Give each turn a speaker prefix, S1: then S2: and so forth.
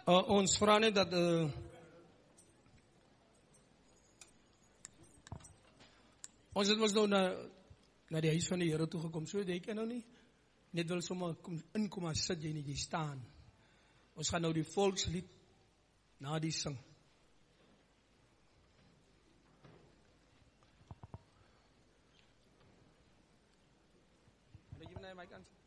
S1: Ons vra net dat ons het ons nou na die huis van die Here toe gekom. So jy kan nou nie net wil sommer inkom en sit jy nie, jy staan. Ons gaan nou die volkslied na die sing. Jy moet net my kant.